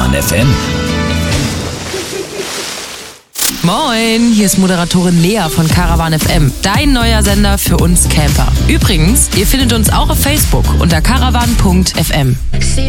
Caravan FM. Moin, hier ist Moderatorin Lea von Caravan FM, dein neuer Sender für uns Camper. Übrigens, ihr findet uns auch auf Facebook unter caravan.fm.